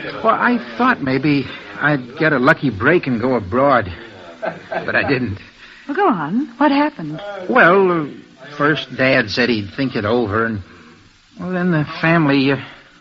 Well, I thought maybe I'd get a lucky break and go abroad, but I didn't. Well, go on. What happened? Well, first Dad said he'd think it over, and then the family,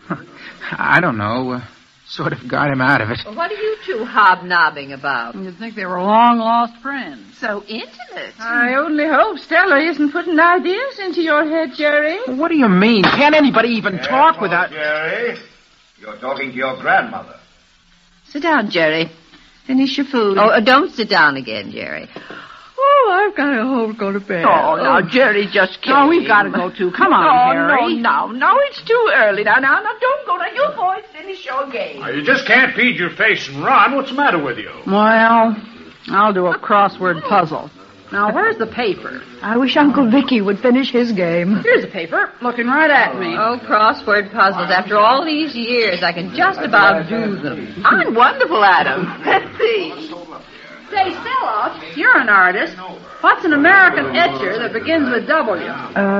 I don't know, sort of got him out of it. Well, what are you two hobnobbing about? You'd think they were long-lost friends. So intimate. I only hope Stella isn't putting ideas into your head, Jerry. What do you mean? Can't anybody even talk without... Jerry, you're talking to your grandmother. Sit down, Jerry. Finish your food. Oh, don't sit down again, Jerry. Oh, I've got to go to bed. Oh, now, Jerry just came. Oh, we've got to go, too. Come on, Harry. No, it's too early. Now, don't go. Now, you boys finish your game. You just can't feed your face and run. What's the matter with you? Well, I'll do a crossword puzzle. Now, where's the paper? I wish Uncle Vicky would finish his game. Here's the paper, looking right at me. Oh, crossword puzzles. After all these years, I can just about do them. I'm wonderful at them. Let's see. Say, Stella, you're an artist. What's an American etcher that begins with W?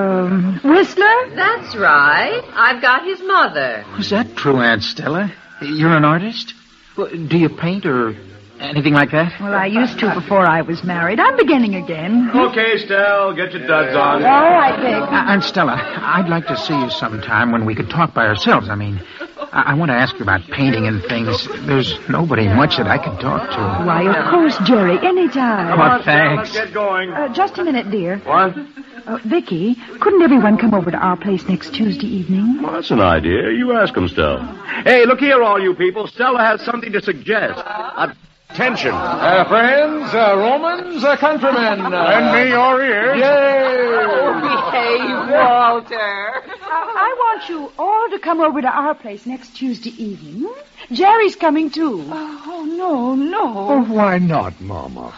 Whistler? That's right. I've got his mother. Was that true, Aunt Stella? You're an artist? Well, do you paint or anything like that? Well, I used to before I was married. I'm beginning again. Okay, Stell, get your duds on. All right, Vic. Aunt Stella, I'd like to see you sometime when we could talk by ourselves. I mean, I want to ask you about painting and things. There's nobody much that I can talk to. Why, of course, Jerry, anytime. Oh, thanks. Let's get going. Just a minute, dear. What? Vicky, couldn't everyone come over to our place next Tuesday evening? Well, that's an idea. You ask him, Stell. Hey, look here, all you people. Stella has something to suggest. Attention. Friends, Romans, countrymen. Lend me your ears. Yay! Behave, Walter. I want you all to come over to our place next Tuesday evening. Jerry's coming, too. Oh, no. Oh, why not, Mama?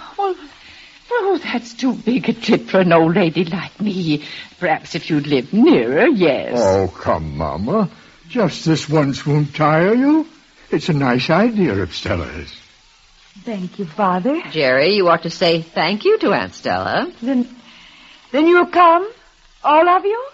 Oh, that's too big a trip for an old lady like me. Perhaps if you'd lived nearer, yes. Oh, come, Mama. Just this once won't tire you. It's a nice idea of Stella's. Thank you, Father. Jerry, you ought to say thank you to Aunt Stella. Then you'll come? All of you?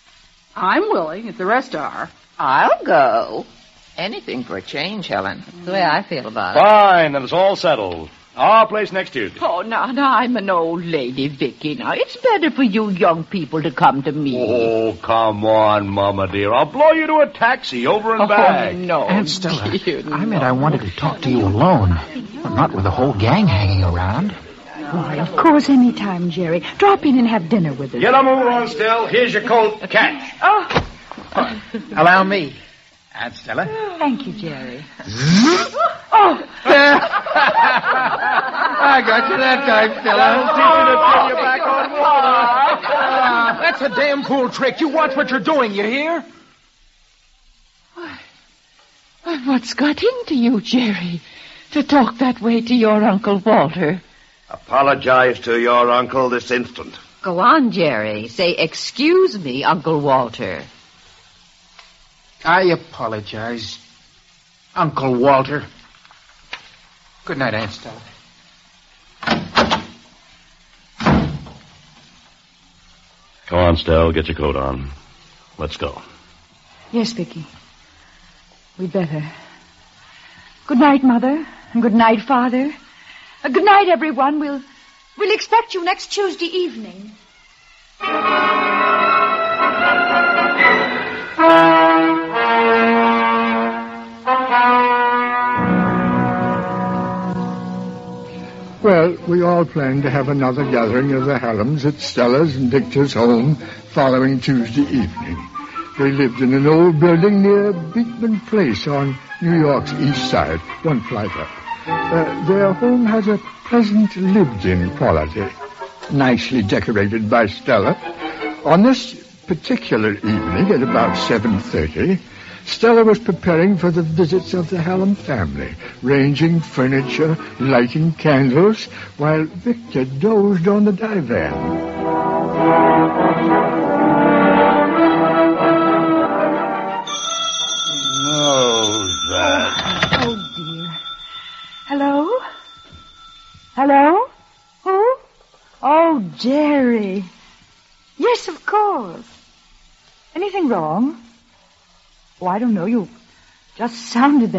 I'm willing, if the rest are. I'll go. Anything for a change, Helen. That's the way I feel about it. Fine, then it's all settled. Our place next Tuesday. Oh, now, I'm an old lady, Vicky. Now, it's better for you young people to come to me. Oh, come on, Mama dear. I'll blow you to a taxi over and back. Oh, no. Aunt Stella, dear, I meant I wanted to talk to you alone. Not with the whole gang hanging around. Why, of course, any time, Jerry. Drop in and have dinner with us. Get a move on, Stell. Here's your coat. Catch. Allow me, Aunt Stella. Thank you, Jerry. I got you that time, Stella. Teaching to turn you back on water. That's a damn fool trick. You watch what you're doing, you hear? What's got into you, Jerry, to talk that way to your Uncle Walter? Apologize to your uncle this instant. Go on, Jerry. Say, excuse me, Uncle Walter. I apologize, Uncle Walter. Good night, Aunt Stella. Come on, Stell. Get your coat on. Let's go. Yes, Vicky. We'd better. Good night, Mother. And good night, Father. Good night, everyone. We'll expect you next Tuesday evening. Well, we all planned to have another gathering of the Halams at Stella's and Victor's home following Tuesday evening. They lived in an old building near Beekman Place on New York's east side, one flight up. Their home has a pleasant lived-in quality, nicely decorated by Stella. On this particular evening at about 7:30, Stella was preparing for the visits of the Hallam family, ranging furniture, lighting candles, while Victor dozed on the divan. Oh, dear. Hello? Hello? Who? Oh, Jerry. Yes, of course. Anything wrong? Oh, I don't know. You just sounded that